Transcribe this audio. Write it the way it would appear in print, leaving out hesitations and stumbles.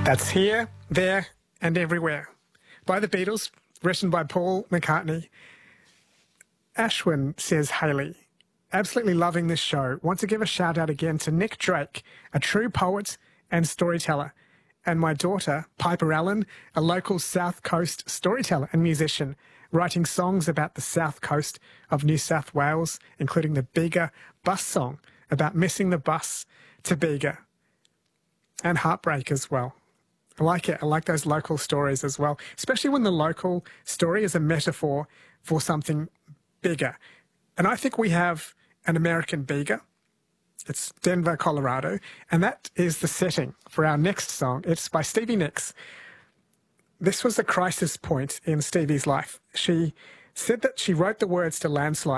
That's Here, There and Everywhere by the Beatles, written by Paul McCartney. Ashwin says, Hayley, absolutely loving this show. Want to give a shout out again to Nick Drake, a true poet and storyteller, and my daughter, Piper Allen, a local South Coast storyteller and musician, writing songs about the South Coast of New South Wales, including the Bega bus song about missing the bus to Bega, and Heartbreak as well. I like it. I like those local stories as well, especially when the local story is a metaphor for something bigger. And I think we have an American Bega. It's Denver, Colorado, and that is the setting for our next song. It's by Stevie Nicks. This was a crisis point in Stevie's life. She said that she wrote the words to Landslide